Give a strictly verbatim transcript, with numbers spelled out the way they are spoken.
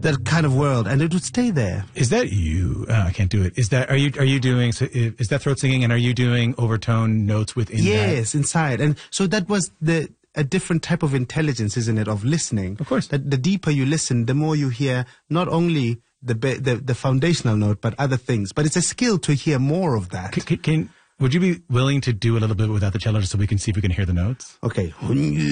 that kind of world, and it would stay there. Is that you? Uh, I can't do it. Is that are you? Are you doing? So is that throat singing? And are you doing overtone notes within? Yes, that? inside. And so that was the a different type of intelligence, isn't it? Of listening. Of course. That the deeper you listen, the more you hear not only the ba- the, the foundational note, but other things. But it's a skill to hear more of that. Can, can would you be willing to do a little bit without the cello, just so we can see if we can hear the notes? Okay.